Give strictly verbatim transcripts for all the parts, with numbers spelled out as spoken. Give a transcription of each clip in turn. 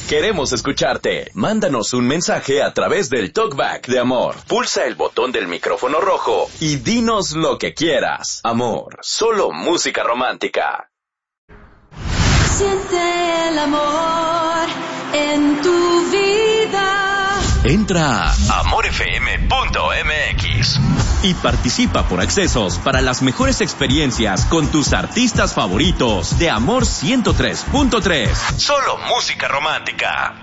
Queremos escucharte. Mándanos un mensaje a través del Talkback de Amor. Pulsa el botón del micrófono rojo y dinos lo que quieras. Amor, solo música romántica. Siente el amor en tu vida. Entra a amor f m punto m x y participa por accesos para las mejores experiencias con tus artistas favoritos de Amor ciento tres punto tres. Solo música romántica.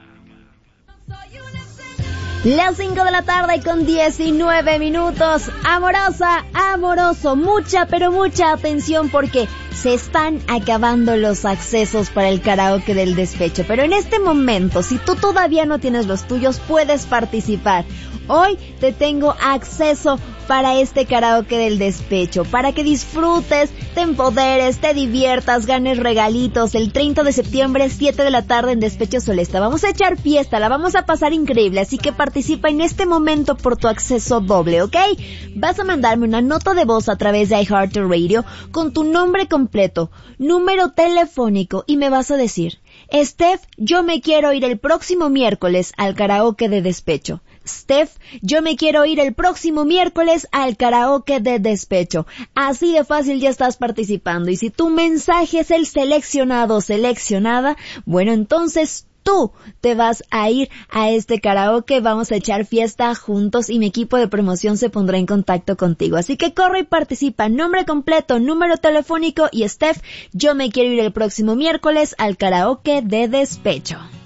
Las cinco de la tarde con diecinueve minutos. Amorosa, amoroso, mucha pero mucha atención porque se están acabando los accesos para el karaoke del despecho. Pero en este momento, si tú todavía no tienes los tuyos, puedes participar. Hoy te tengo acceso para este karaoke del despecho, para que disfrutes, te empoderes, te diviertas, ganes regalitos. El treinta de septiembre, siete de la tarde en Despecho Solesta. Vamos a echar fiesta, la vamos a pasar increíble, así que participa en este momento por tu acceso doble, ¿ok? Vas a mandarme una nota de voz a través de iHeartRadio con tu nombre completo, número telefónico y me vas a decir: Steph, yo me quiero ir el próximo miércoles al karaoke de despecho. Steph, yo me quiero ir el próximo miércoles al karaoke de despecho. Así de fácil ya estás participando. Y si tu mensaje es el seleccionado o seleccionada, bueno, entonces tú te vas a ir a este karaoke. Vamos a echar fiesta juntos y mi equipo de promoción se pondrá en contacto contigo. Así que corre y participa. Nombre completo, número telefónico y Steph, yo me quiero ir el próximo miércoles al karaoke de despecho.